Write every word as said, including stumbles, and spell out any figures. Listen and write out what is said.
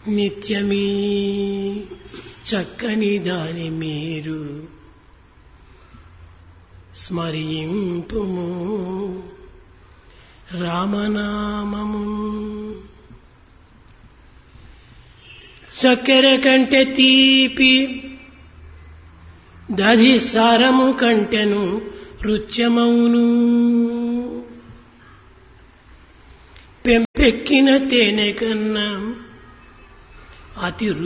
నిత్యమీ చక్కని దాని మీరు స్మరింపుము రామనామము. చక్కెర కంటే తీపి దధి సారము కంటెను రుచ్యమౌను. పెంపెక్కిన తేనె కన్నా అతి